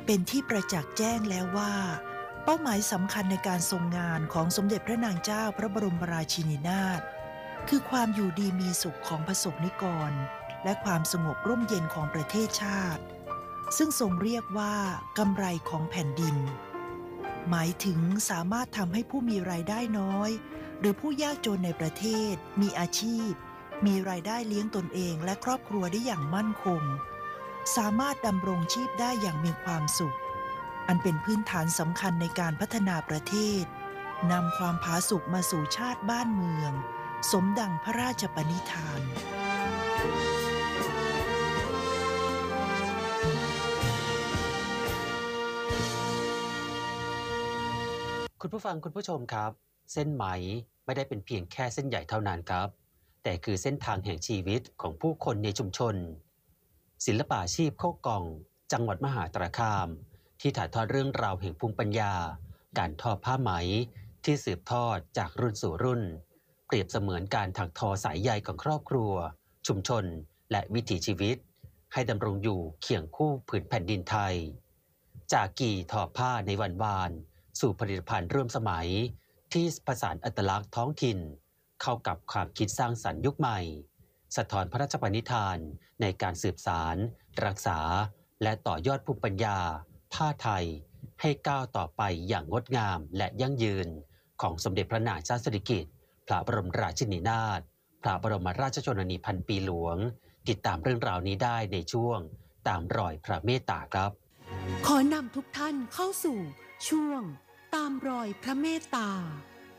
เป็นที่ประจักษ์แจ้งแล้วว่าเป้าหมายสำคัญในการทรงงานของสมเด็จพระนางเจ้าพระบรมราชินีนาถคือความอยู่ดีมีสุขของประสบนิกรและความสงบร่มเย็นของประเทศชาติซึ่งทรงเรียกว่ากำไรของแผ่นดินหมายถึงสามารถทำให้ผู้มีรายได้น้อยหรือผู้ยากจนในประเทศมีอาชีพมีรายได้เลี้ยงตนเองและครอบครัวได้อย่างมั่นคงสามารถดำรงชีพได้อย่างมีความสุขอันเป็นพื้นฐานสำคัญในการพัฒนาประเทศนำความผาสุกมาสู่ชาติบ้านเมืองสมดังพระราชปณิธานคุณผู้ฟังคุณผู้ชมครับเส้นไหมไม่ได้เป็นเพียงแค่เส้นใหญ่เท่านั้นครับแต่คือเส้นทางแห่งชีวิตของผู้คนในชุมชนศิลปาชีพโคกล่องจังหวัดมหาสารคามที่ถ่ายทอดเรื่องราวแห่งภูมิปัญญาการทอผ้าไหมที่สืบทอดจากรุ่นสู่รุ่นเปรียบเสมือนการถักทอสายใยของครอบครัวชุมชนและวิถีชีวิตให้ดำรงอยู่เคียงคู่ผืนแผ่นดินไทยจากกี่ทอผ้าในวันวานสู่ผลิตภัณฑ์ร่วมสมัยที่ผสานอัตลักษณ์ท้องถิ่นเข้ากับความคิดสร้างสรรค์ยุคใหม่สะท้อนพระราชปณิธานในการสืบสานรักษาและต่อยอดภูมิปัญญาผ้าไทยให้ก้าวต่อไปอย่างงดงามและยั่งยืนของสมเด็จพระนางเจ้าสิริกิติ์พระบรมราชินีนาถพระบรมราชชนนีพันปีหลวงติดตามเรื่องราวนี้ได้ในช่วงตามรอยพระเมตตาครับขอนำทุกท่านเข้าสู่ช่วงตามรอยพระเมตตา